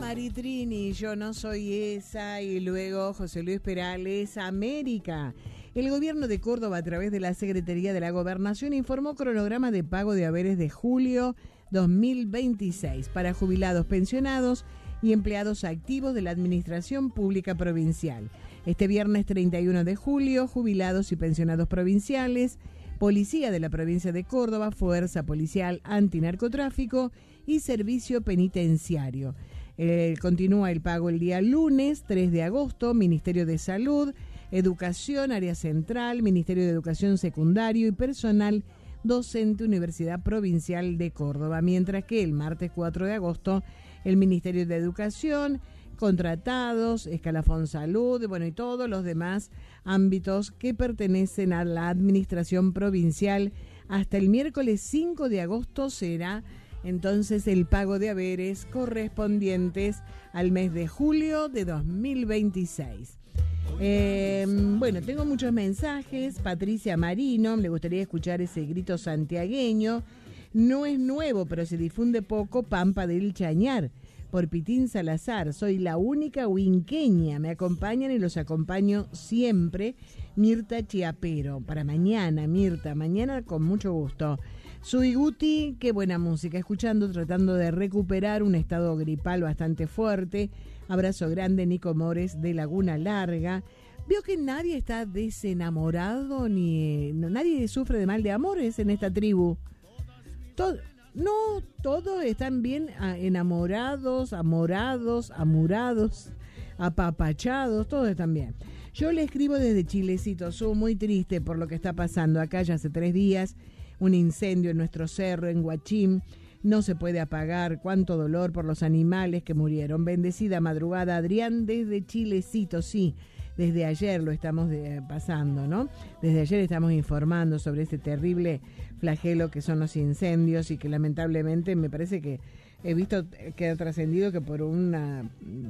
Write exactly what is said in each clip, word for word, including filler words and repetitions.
Maritrini, yo no soy esa, y luego José Luis Perales, América. El gobierno de Córdoba, a través de la Secretaría de la Gobernación, informó cronograma de pago de haberes de julio dos mil veintiséis para jubilados, pensionados y empleados activos de la Administración Pública Provincial. Este viernes treinta y uno de julio, jubilados y pensionados provinciales, Policía de la Provincia de Córdoba, Fuerza Policial Antinarcotráfico y Servicio Penitenciario. Eh, continúa el pago el día lunes tres de agosto, Ministerio de Salud, Educación, Área Central, Ministerio de Educación Secundario y Personal Docente, Universidad Provincial de Córdoba, mientras que el martes cuatro de agosto, el Ministerio de Educación, contratados, Escalafón Salud, bueno, y todos los demás ámbitos que pertenecen a la Administración Provincial. Hasta el miércoles cinco de agosto será entonces el pago de haberes correspondientes al mes de julio de dos mil veintiséis. Eh, bueno, tengo muchos mensajes. Patricia Marino, le gustaría escuchar ese grito santiagueño. No es nuevo, pero se difunde poco. Pampa del Chañar, por Pitín Salazar. Soy la única huinqueña. Me acompañan y los acompaño siempre. Mirta Chiapero. Para mañana, Mirta, mañana con mucho gusto. Sui Guti, qué buena música, escuchando, tratando de recuperar un estado gripal bastante fuerte. Abrazo grande, Nico Mores de Laguna Larga. Veo que nadie está desenamorado, ni no, nadie sufre de mal de amores en esta tribu. Todo, no, todos están bien enamorados, amorados, amurados, apapachados, todos están bien. Yo le escribo desde Chilecito, soy muy triste por lo que está pasando acá ya hace tres días. Un incendio en nuestro cerro, en Huachín, no se puede apagar. Cuánto dolor por los animales que murieron. Bendecida madrugada, Adrián, desde Chilecito, sí, desde ayer lo estamos de, pasando, ¿no? Desde ayer estamos informando sobre este terrible flagelo que son los incendios y que lamentablemente me parece que he visto que ha trascendido que por una,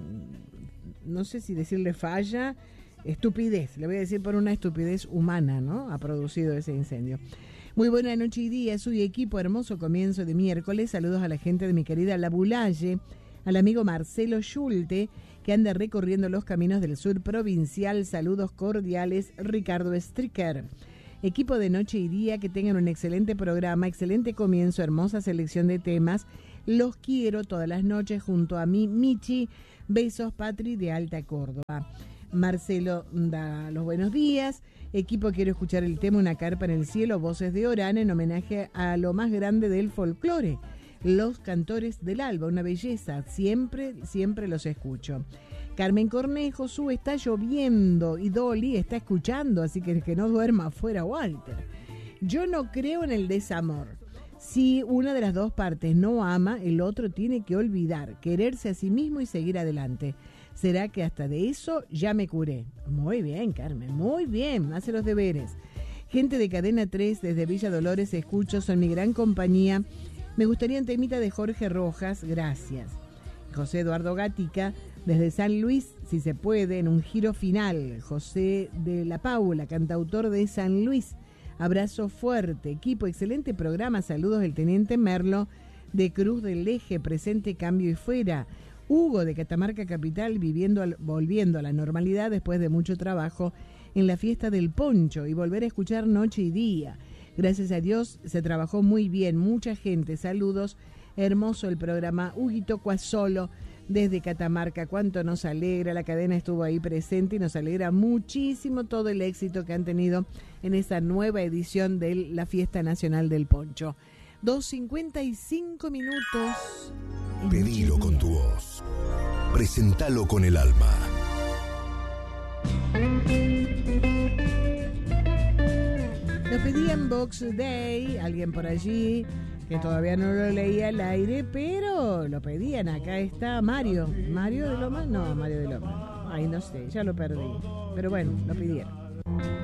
no sé si decirle falla, estupidez, le voy a decir por una estupidez humana, ¿no? Ha producido ese incendio. Muy buena noche y día, soy equipo, hermoso comienzo de miércoles. Saludos a la gente de mi querida La Bulalle, al amigo Marcelo Schulte, que anda recorriendo los caminos del sur provincial. Saludos cordiales, Ricardo Stricker. Equipo de noche y día, que tengan un excelente programa, excelente comienzo, hermosa selección de temas. Los quiero todas las noches junto a mí, Michi. Besos, Patri de Alta Córdoba. Marcelo da los buenos días. Equipo, quiero escuchar el tema Una carpa en el cielo, voces de Orán, en homenaje a lo más grande del folclore, los cantores del alba, una belleza, siempre, siempre los escucho. Carmen Cornejo, su está lloviendo y Dolly está escuchando, así que que no duerma afuera Walter. Yo no creo en el desamor. Si una de las dos partes no ama, el otro tiene que olvidar, quererse a sí mismo y seguir adelante. ¿Será que hasta de eso ya me curé? Muy bien, Carmen, muy bien, hace los deberes. Gente de Cadena tres, desde Villa Dolores, escucho, son mi gran compañía. Me gustaría un temita de Jorge Rojas, gracias. José Eduardo Gatica, desde San Luis, si se puede, en un giro final. José de la Paula, cantautor de San Luis. Abrazo fuerte, equipo, excelente programa. Saludos del Teniente Merlo, de Cruz del Eje, presente, cambio y fuera. Hugo de Catamarca Capital, viviendo al, volviendo a la normalidad después de mucho trabajo en la fiesta del poncho y volver a escuchar noche y día. Gracias a Dios se trabajó muy bien, mucha gente. Saludos, hermoso el programa. Huguito Cuasolo desde Catamarca, cuánto nos alegra, la cadena estuvo ahí presente y nos alegra muchísimo todo el éxito que han tenido en esta nueva edición de la Fiesta Nacional del Poncho. dos cincuenta y cinco minutos. Pedilo con tu voz. Presentalo con el alma. Lo pedí en Box Day, alguien por allí que todavía no lo leía al aire, pero lo pedían. Acá está Mario. ¿Mario de Lomas? No, Mario de Lomas. Ay, no sé, ya lo perdí. Pero bueno, lo pidieron.